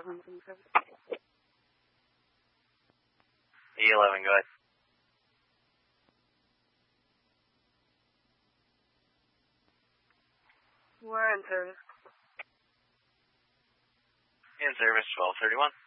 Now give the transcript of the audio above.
E11, go ahead. We're in service. In service, 1231.